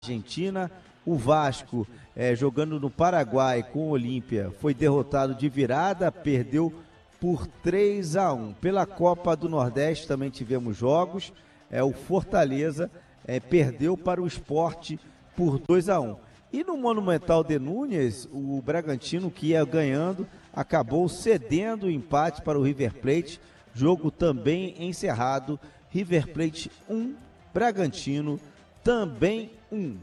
Argentina. O Vasco, jogando no Paraguai com o Olímpia, foi derrotado de virada, perdeu por 3-1. Pela Copa do Nordeste também tivemos jogos. O Fortaleza perdeu para o Sport por 2-1. E no Monumental de Núñez, o Bragantino, que ia ganhando, acabou cedendo o empate para o River Plate. Jogo também encerrado. River Plate 1, Bragantino também 1.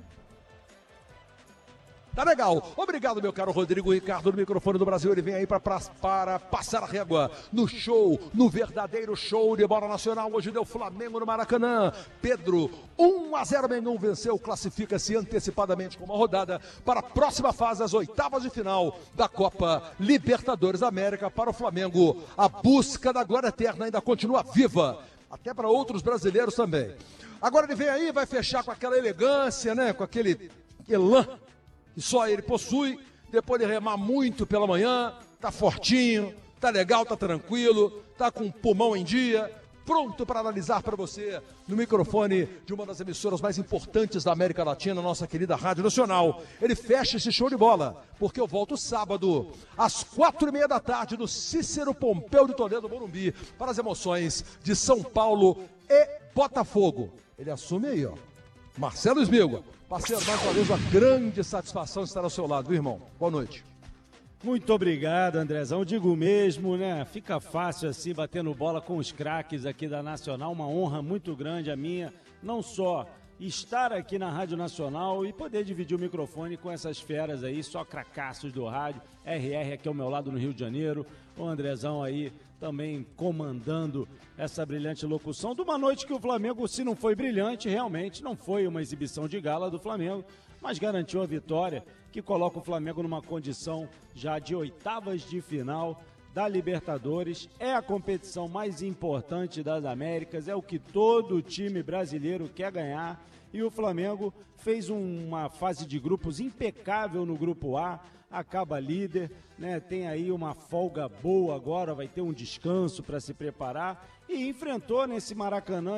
Tá legal. Obrigado, meu caro Rodrigo Ricardo, no microfone do Brasil. Ele vem aí para passar a régua no show, no verdadeiro show de bola nacional. Hoje deu Flamengo no Maracanã. Pedro, 1-0, Mengão venceu, classifica-se antecipadamente com uma rodada para a próxima fase, as oitavas de final da Copa Libertadores da América. Para o Flamengo, a busca da glória eterna ainda continua viva, até para outros brasileiros também. Agora ele vem aí, vai fechar com aquela elegância, né? Com aquele elan que só ele possui, depois de remar muito pela manhã, tá fortinho, tá legal, tá tranquilo, tá com o pulmão em dia, pronto para analisar para você no microfone de uma das emissoras mais importantes da América Latina, nossa querida Rádio Nacional. Ele fecha esse show de bola, porque eu volto sábado, às 4:30 da tarde, no Cícero Pompeu de Toledo, Morumbi, para as emoções de São Paulo e Botafogo. Ele assume aí, ó. Marcelo Smilga. Parceiro, mais uma vez, uma grande satisfação estar ao seu lado, viu, irmão? Boa noite. Muito obrigado, Andrezão. Digo mesmo, né? Fica fácil assim, batendo bola com os craques aqui da Nacional. Uma honra muito grande a minha, não só estar aqui na Rádio Nacional e poder dividir o microfone com essas feras aí, só cracaços do rádio. RR aqui ao meu lado no Rio de Janeiro. O Andrezão aí também comandando essa brilhante locução de uma noite que o Flamengo, se não foi brilhante, realmente não foi uma exibição de gala do Flamengo, mas garantiu a vitória, que coloca o Flamengo numa condição já de oitavas de final da Libertadores. É a competição mais importante das Américas, é o que todo time brasileiro quer ganhar, e o Flamengo fez uma fase de grupos impecável no grupo A, acaba líder, né? Tem aí uma folga boa agora, vai ter um descanso para se preparar, e enfrentou nesse Maracanã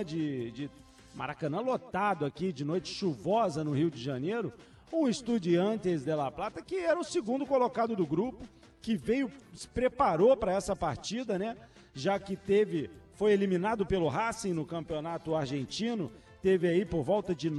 Maracanã lotado aqui, de noite chuvosa no Rio de Janeiro, o Estudiantes de La Plata, que era o segundo colocado do grupo, que se preparou para essa partida, né? Já que foi eliminado pelo Racing no campeonato argentino, teve aí por volta de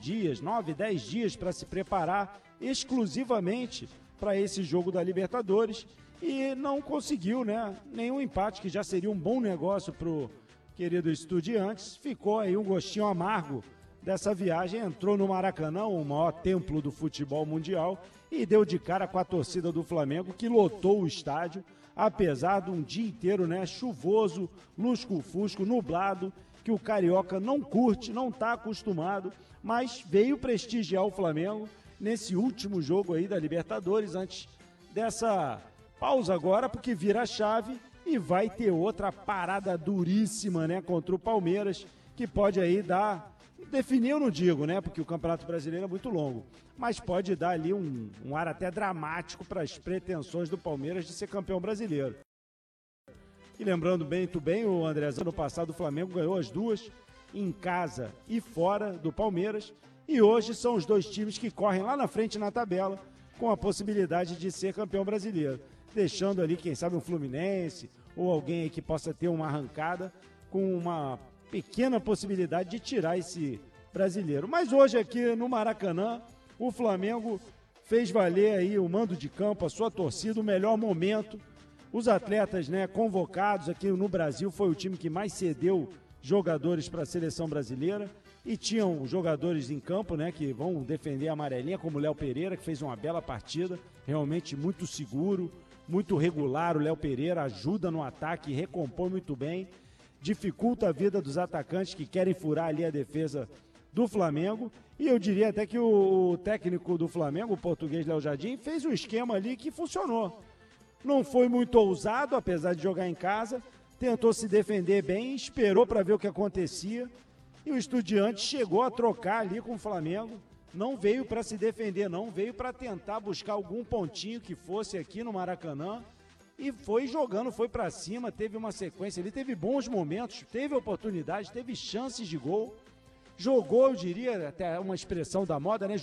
10 dias para se preparar exclusivamente para esse jogo da Libertadores, e não conseguiu, né? Nenhum empate, que já seria um bom negócio pro querido Estudiantes. Ficou aí um gostinho amargo dessa viagem, entrou no Maracanã, o maior templo do futebol mundial, e deu de cara com a torcida do Flamengo, que lotou o estádio, apesar de um dia inteiro, né, chuvoso, lusco-fusco, nublado, que o carioca não curte, não está acostumado, mas veio prestigiar o Flamengo nesse último jogo aí da Libertadores, antes dessa pausa agora, porque vira a chave e vai ter outra parada duríssima, né, contra o Palmeiras, que pode aí definir eu não digo, né, porque o Campeonato Brasileiro é muito longo, mas pode dar ali um ar até dramático para as pretensões do Palmeiras de ser campeão brasileiro. E lembrando muito bem, o Andrezão, no passado o Flamengo ganhou as duas, em casa e fora do Palmeiras, e hoje são os dois times que correm lá na frente na tabela, com a possibilidade de ser campeão brasileiro, deixando ali, quem sabe, um Fluminense ou alguém aí que possa ter uma arrancada com uma pequena possibilidade de tirar esse brasileiro. Mas hoje aqui no Maracanã, o Flamengo fez valer aí o mando de campo, a sua torcida, o melhor momento. Os atletas, né, convocados aqui no Brasil, foi o time que mais cedeu jogadores para a seleção brasileira, e tinham jogadores em campo, né, que vão defender a amarelinha, como o Léo Pereira, que fez uma bela partida, realmente muito seguro, muito regular. O Léo Pereira ajuda no ataque, recompõe muito bem, dificulta a vida dos atacantes que querem furar ali a defesa do Flamengo, e eu diria até que o técnico do Flamengo, o português Léo Jardim, fez um esquema ali que funcionou. Não foi muito ousado, apesar de jogar em casa, tentou se defender bem, esperou para ver o que acontecia, e o Estudiantes chegou a trocar ali com o Flamengo, não veio para se defender, não, veio para tentar buscar algum pontinho que fosse aqui no Maracanã, e foi jogando, foi para cima, teve uma sequência ali, teve bons momentos, teve oportunidades, teve chances de gol, jogou, eu diria, até uma expressão da moda, né?